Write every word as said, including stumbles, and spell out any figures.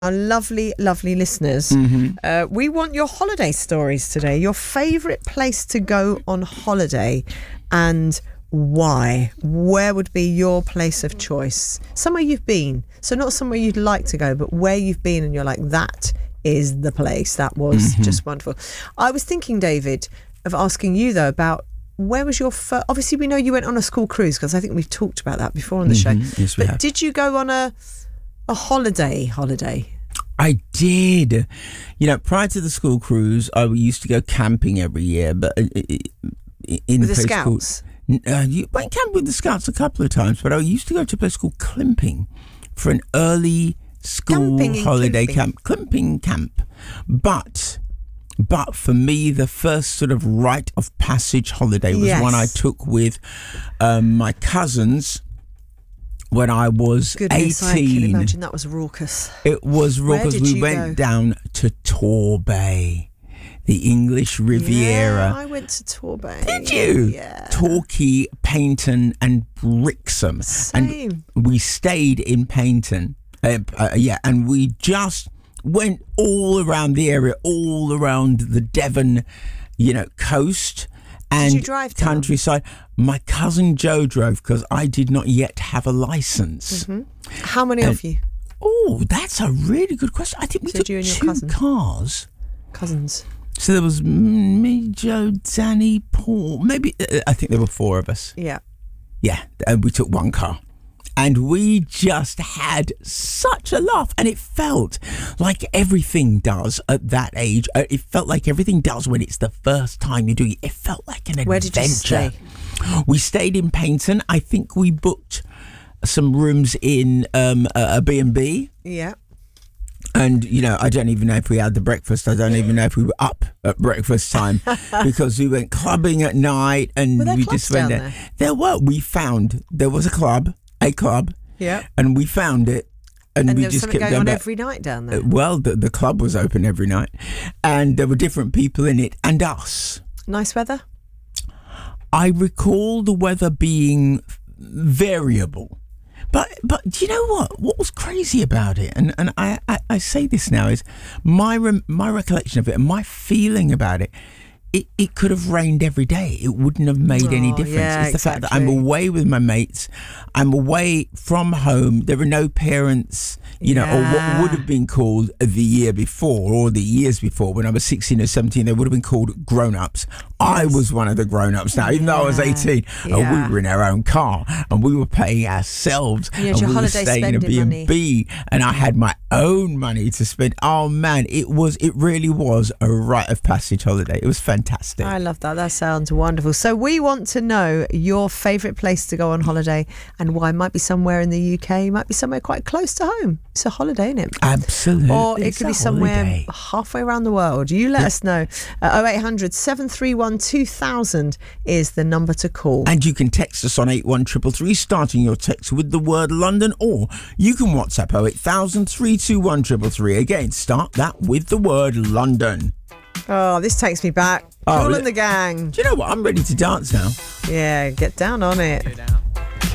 Our lovely, lovely listeners, Mm-hmm. uh, we want your holiday stories today. Your favourite place to go on holiday and why? Where would be your place of choice? Somewhere you've been. So not somewhere you'd like to go, but where you've been and you're like, that is the place. That was Mm-hmm. just wonderful. I was thinking, David, of asking you, though, about where was your first... Obviously, we know you went on a school cruise, because I think we've talked about that before on the Mm-hmm. show. Yes, we but have. did you go on a... A holiday, holiday. I did. You know, prior to the school cruise, I used to go camping every year, but uh, uh, in With a the place Scouts? called. Uh, you went camping with the Scouts a couple of times, but I used to go to a place called Climping for an early school Camping in holiday Climping. camp. Climping camp, but. But for me, the first sort of rite of passage holiday was Yes. one I took with um, my cousins when I was Goodness, I can eighteen. imagine that was raucous. It was raw Where because did we you went go? down to Torbay, the English Riviera. Yeah, I went to Torbay. Did you? Yeah. Torquay, Paignton, and Brixham. Same. And we stayed in Paignton. Uh, uh, yeah, and we just went all around the area, all around the Devon, you know, coast and you drive down? countryside. My cousin Joe drove because I did not yet have a license. How many of you? Oh, that's a really good question. I think we So took you and your two cousin? cars. Cousins. So there was me, Joe, Danny, Paul. Maybe uh, I think there were four of us. Yeah. Yeah, and we took one car, and we just had such a laugh. And it felt like everything does at that age. Uh, It felt like everything does when it's the first time you do it. It felt like an adventure. Where did you stay? We stayed in Paignton. I think we booked some rooms in um, a, a B and B. Yeah. And, you know, I don't even know if we had the breakfast. I don't even know if we were up at breakfast time because we went clubbing at night and Were there we clubs just went down there. there? There were. We found there was a club, a club, Yeah. and we found it. And, And we there was just something kept going on back. every night down Uh, there. Well, the, the club was open every night and there were different people in it and us. Nice weather? I recall the weather being variable. But but do you know what? What was crazy about it, and and I, I, I say this now, is my rem, my recollection of it and my feeling about it. It, it could have rained every day. It wouldn't have made any Oh, difference. yeah, it's the fact that I'm exactly. away with my mates. I'm away from home. There are no parents, you know, or what Yeah. would have been called the year before or the years before. When I was sixteen or seventeen, they would have been called grown-ups. I was one of the grown-ups now, even though I was Yeah. eighteen. And we Yeah. were in our own car and we were paying ourselves. You had and your we were holiday staying in a spending B and B, and I had my own money to spend. Oh man, it was it really was a rite of passage holiday. It was fantastic. I love that. That sounds wonderful. So we want to know your favourite place to go on holiday and why. It might be somewhere in the U K, it might be somewhere quite close to home. It's a holiday, isn't it? Absolutely. Or it It's could a be somewhere holiday. halfway around the world. You let us know. Uh, oh eight hundred, seven three one, two thousand is the number to call. And you can text us on eight one three three, starting your text with the word London, or you can WhatsApp oh eight thousand, three two one, three three three. Again, start that with the word London. Oh, this takes me back. Oh, Cool li- and the gang. Do you know what? I'm ready to dance now. Yeah, get down on it. Down.